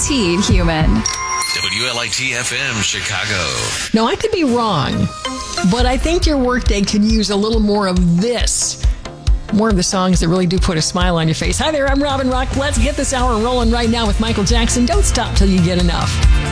guaranteed human. WLIT FM Chicago. Now, I could be wrong, but I think your workday could use a little more of this. More of the songs that really do put a smile on your face. Hi there, I'm Robin Rock. Let's get this hour rolling right now with Michael Jackson. Don't stop till you get enough.